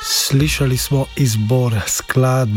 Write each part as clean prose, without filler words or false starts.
Slišali smo izbor skladb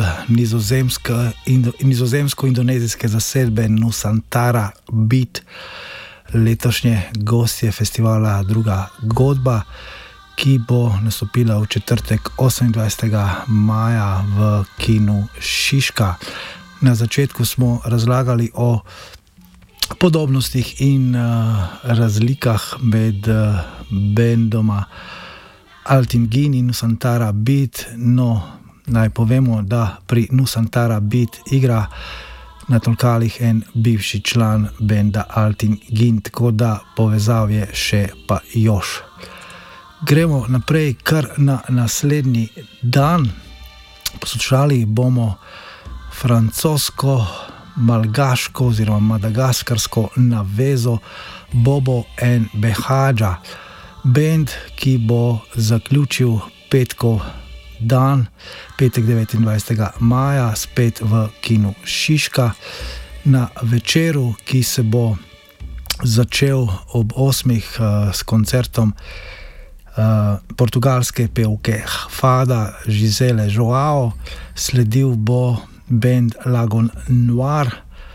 nizozemsko-indonezijske zasedbe Nusantara Beat, letošnje gostje festivala Druga godba, ki bo nastopila v četrtek 28. maja v kinu Šiška. Na začetku smo razlagali o podobnostih in razlikah med bendoma Altin-Gin in Nusantara Beat. No, naj povemo, da pri Nusantara Beat igra na tolkalih en bivši član benda Altin-Gin, tako da povezav je še pa još. Gremo naprej kar na naslednji dan. Poslušali bomo francosko, malgaško oziroma madagaskarsko navezo Bobo and Behadža. Band, ki bo zaključil petkov dan, petek 29. maja, spet v kinu Šiška, na večeru, ki se bo začel ob 8. s koncertom portugalske pevke Fada Gisele Joao, sledil bo band Lagon Noir.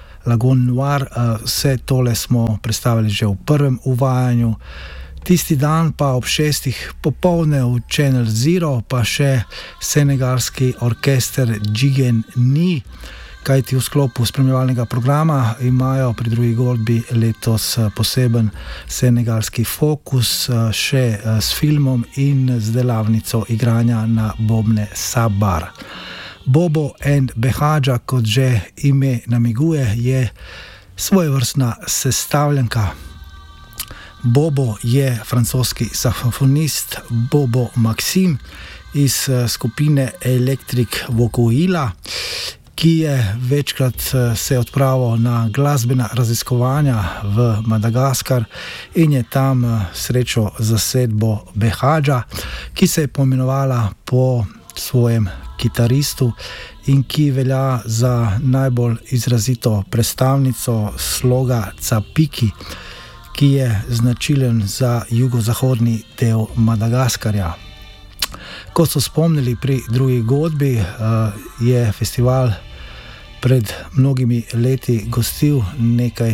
Vse tole smo predstavili že v prvem uvajanju. Tisti dan pa ob 6. popoldne v Channel Zero pa še senegalski orkester Djigen Ni, kajti v sklopu spremljevalnega programa imajo pri Drugi godbi letos poseben senegalski fokus še s filmom in z delavnico igranja na bobne Sabar. Bobo and Behadža, kot že ime namiguje, je svojevrstna sestavljanka. Bobo je francoski saksofonist Bobo Maxime iz skupine Electric Vokuila, ki je večkrat se odpravil na glasbena raziskovanja v Madagaskar in je tam srečal zasedbo Behadža, ki se je poimenovala po svojem kitaristu in ki velja za najbolj izrazito predstavnico sloga Capiki, ki je značilen za jugozahodni del Madagaskarja. Kot so spomnili pri Drugi godbi, je festival pred mnogimi leti gostil nekaj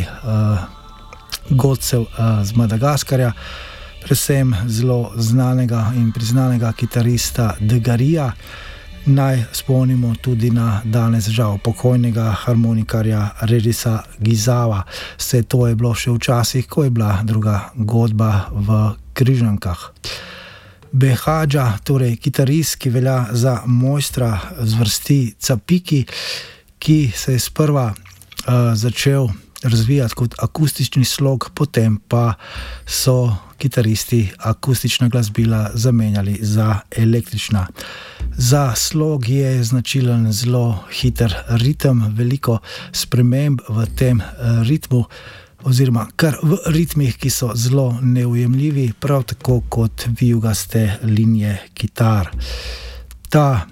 godcev z Madagaskarja, predvsem zelo znanega in priznanega kitarista Degarija. Naj spomnimo tudi na danes žal pokojnega harmonikarja Regisa Gizava. Vse to je bilo še včasih, ko je bila Druga godba v Križankah. Behadža, torej kitarist, ki velja za mojstra zvrsti Capiki, ki se je sprva začel razvijati kot akustični slog, potem pa so kitaristi akustična glasbila zamenjali za električna. Za slog je značilen zelo hiter ritem, veliko sprememb v tem ritmu, oziroma kar v ritmih, ki so zelo neujemljivi, prav tako kot vijugaste linije kitar. Ta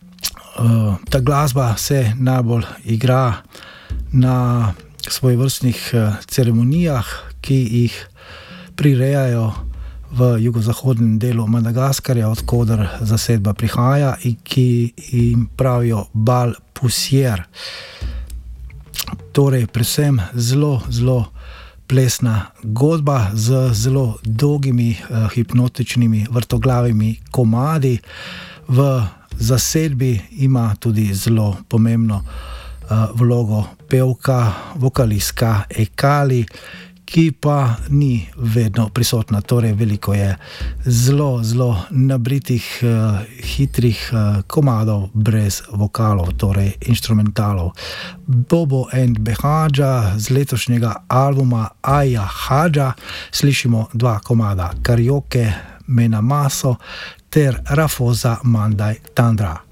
glasba se najbolj igra na svojevrstnih ceremonijah, ki jih prirejajo v jugozahodnem delu Madagaskarja, odkoder zasedba prihaja in ki jim pravijo bal pusier. Torej, predvsem zelo plesna godba z zelo dolgimi hipnotičnimi vrtoglavimi komadi. V zasedbi ima tudi zelo pomembno vlogo pevka, vokalistka Ekali, ki pa ni vedno prisotna, torej veliko je zelo nabritih, hitrih komadov brez vokalov, torej inštrumentalov. Bobo and Behadža z letošnjega albuma Aja Hadža slišimo 2 komada, Karioke Mena Maso ter Rafosa Mandaj Tandra.